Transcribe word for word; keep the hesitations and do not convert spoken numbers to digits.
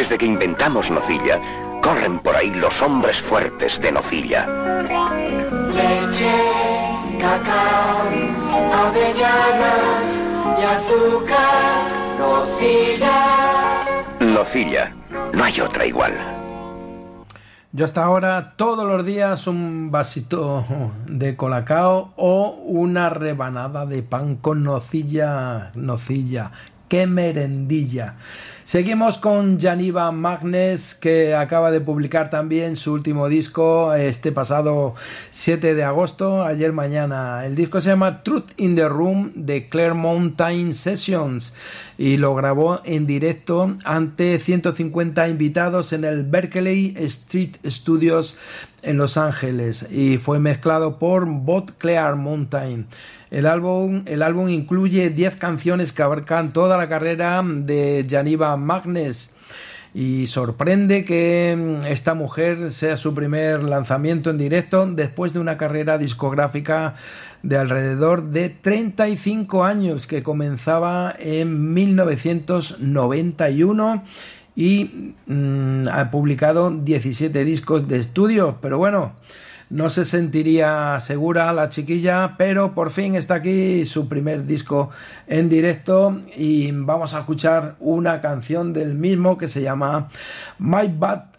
Desde que inventamos nocilla, corren por ahí los hombres fuertes de nocilla. Leche, cacao, avellanas y azúcar, nocilla. Nocilla, no hay otra igual. Yo hasta ahora, todos los días, un vasito de colacao o una rebanada de pan con nocilla, nocilla. ¡Qué merendilla! Seguimos con Janiva Magness, que acaba de publicar también su último disco este pasado siete de agosto, ayer mañana. El disco se llama Truth in the Room de Clearmountain Sessions y lo grabó en directo ante ciento cincuenta invitados en el Berkeley Street Studios en Los Ángeles y fue mezclado por Bob Clearmountain. El álbum, el álbum incluye diez canciones que abarcan toda la carrera de Janiva Magness y sorprende que esta mujer sea su primer lanzamiento en directo después de una carrera discográfica de alrededor de treinta y cinco años que comenzaba en mil novecientos noventa y uno y mmm, ha publicado diecisiete discos de estudio, pero bueno, no se sentiría segura la chiquilla, pero por fin está aquí su primer disco en directo y vamos a escuchar una canción del mismo que se llama My Bad